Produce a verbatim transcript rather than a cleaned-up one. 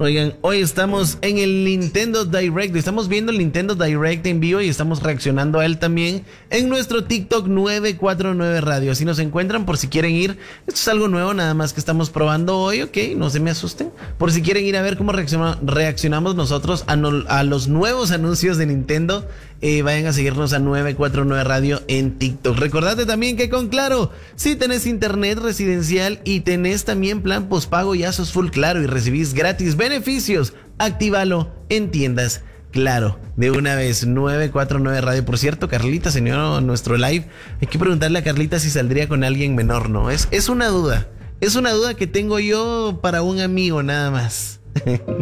Oigan, hoy estamos en el Nintendo Direct, estamos viendo el Nintendo Direct en vivo y estamos reaccionando a él también en nuestro TikTok nueve cuatro nueve Radio. Así nos encuentran por si quieren ir. Esto es algo nuevo, nada más que estamos probando hoy, ok, no se me asusten. Por si quieren ir a ver cómo reacciona, reaccionamos nosotros a, no, a los nuevos anuncios de Nintendo, eh, vayan a seguirnos a nueve cuatro nueve Radio en TikTok. Recordate también que con Claro, si tenés internet residencial y tenés también plan postpago, ya sos full Claro y recibís gratis beneficios. Actívalo en tiendas Claro. De una vez, nueve cuatro nueve Radio. Por cierto, Carlita se unió a nuestro live. Hay que preguntarle a Carlita si saldría con alguien menor, ¿no? Es, es una duda. Es una duda que tengo yo para un amigo nada más.